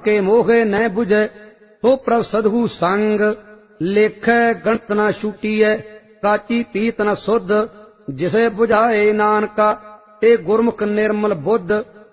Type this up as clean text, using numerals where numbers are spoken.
के मोहे न बुझे, हो प्रभ सदहु संग। लेखै गणत न छूटीऐ, काची पीत न शुद्ध। जिसे बुझाए नानका, ए गुरमुख निर्मल बुद्ध।